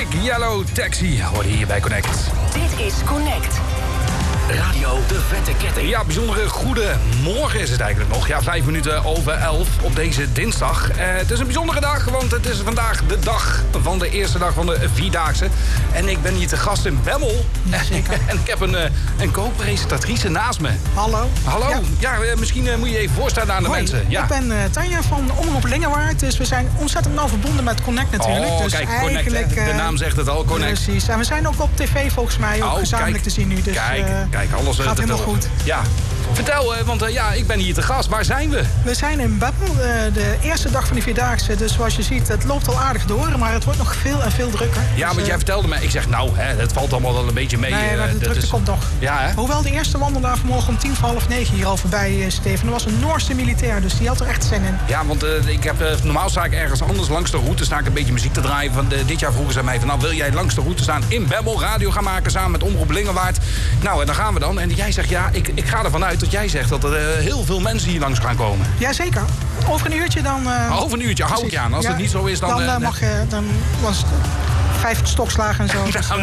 Big Yellow Taxi hoorde hier bij Connect. Dit is Connect. Radio De Vette Ketting. Ja, bijzondere goede morgen is het eigenlijk nog. Ja, 5 minuten over 11 op deze dinsdag. Het is een bijzondere dag, want het is vandaag de dag van de eerste dag van de Vierdaagse. En ik ben hier te gast in Bemmel. Ja, zeker. En ik heb een co-presentatrice naast me. Hallo. Hallo. Ja, misschien moet je even voorstellen aan de mensen. Ja. Ik ben Tanja van Omroep Lingewaard. Dus we zijn ontzettend nauw verbonden met Connect natuurlijk. Oh, dus kijk, eigenlijk, Connect, hè? De naam zegt het al, Connect. Precies. En we zijn ook op tv volgens mij ook gezamenlijk te zien nu. Dus, kijk, alles gaat helemaal goed. Ja. Vertel, want ik ben hier te gast. Waar zijn we? We zijn in Bemmel, de eerste dag van de Vierdaagse. Dus zoals je ziet, het loopt al aardig door. Maar het wordt nog veel en veel drukker. Ja, dus, want jij vertelde me. Ik zeg, het valt allemaal wel een beetje mee. Nee, maar de drukte komt nog. Ja, hè? Hoewel de eerste wandelaar vanmorgen om 8:45 hier al voorbij Steven. Dat was een Noorse militair, dus die had er echt zin in. Ja, want normaal sta ik ergens anders langs de route. Sta ik een beetje muziek te draaien. Dit jaar vroegen ze mij van, wil jij langs de route staan in Bemmel, radio gaan maken samen met Omroep Lingewaard. Nou, en dan gaan we dan. En jij zegt, ik ga ervan uit dat jij zegt dat er heel veel mensen hier langs gaan komen. Jazeker. Over een uurtje dan... over een uurtje, hou ik je aan. Als het niet zo is, dan... Dan was het 5 stokslagen en zo.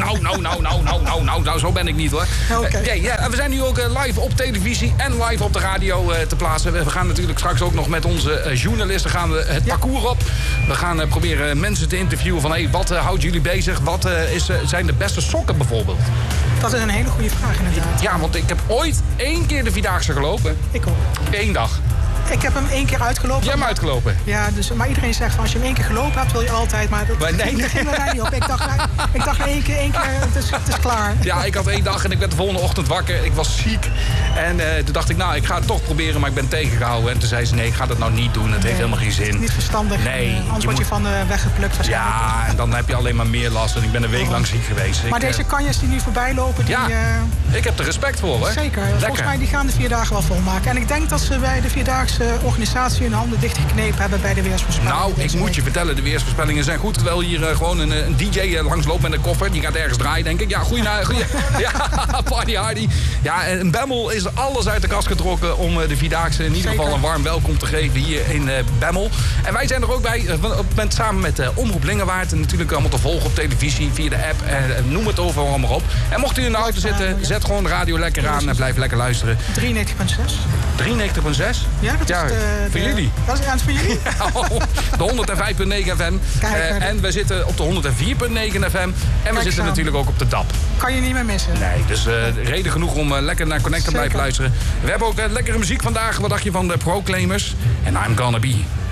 Nou, zo ben ik niet hoor. Okay. We zijn nu ook live op televisie en live op de radio te plaatsen. We gaan natuurlijk straks ook nog met onze journalisten het parcours op. We gaan proberen mensen te interviewen van wat houdt jullie bezig? Wat zijn de beste sokken bijvoorbeeld? Dat is een hele goede vraag inderdaad. Ja, want ik heb ooit 1 keer de Vierdaagse gelopen. Ik ook. 1 dag. Ik heb hem 1 keer uitgelopen. Jij hebt hem uitgelopen? Ja, maar iedereen zegt van als je hem 1 keer gelopen hebt, wil je altijd. Maar dat ging bij mij niet op. Ik dacht 1 keer, het is klaar. Ja, ik had 1 dag en ik werd de volgende ochtend wakker. Ik was ziek. En toen dacht ik, ik ga het toch proberen, maar ik ben tegengehouden. En toen zei ze, nee, ik ga dat nou niet doen. Het heeft helemaal geen zin. Niet verstandig. Nee. Anders word je van de weg geplukt waarschijnlijk. Ja, en dan heb je alleen maar meer last. En ik ben een week lang ziek geweest. Maar deze kanjes die nu voorbij lopen, ik heb er respect voor, hè? Zeker. Volgens mij die gaan de 4 dagen wel volmaken. En ik denk dat ze bij de Vierdaagse organisatie hun handen dichtgeknepen hebben bij de weersvoorspellingen. Nou, ik moet je vertellen, de weersvoorspellingen zijn goed. Terwijl hier gewoon een DJ langsloopt met een koffer. Die gaat ergens draaien, denk ik. Ja, goeie party hardy. Ja, en Bemmel is er alles uit de kast getrokken om de Vierdaagse in ieder geval een warm welkom te geven hier in Bemmel. En wij zijn er ook bij, samen met Omroep Lingewaard. En natuurlijk allemaal te volgen op televisie, via de app. Noem het overal maar op. En mocht u in de auto zitten, zet gewoon de radio lekker aan en blijf lekker luisteren. 93,6. 93,6? Ja, dat is voor jullie. Dat is voor jullie. De 105.9 FM. En we zitten op de 104.9 FM. En we zitten natuurlijk ook op de DAB. Kan je niet meer missen. Nee, dus reden genoeg om lekker naar Connect te blijven luisteren. We hebben ook lekkere muziek vandaag. Wat dacht je van de Proclaimers? En I'm Gonna Be.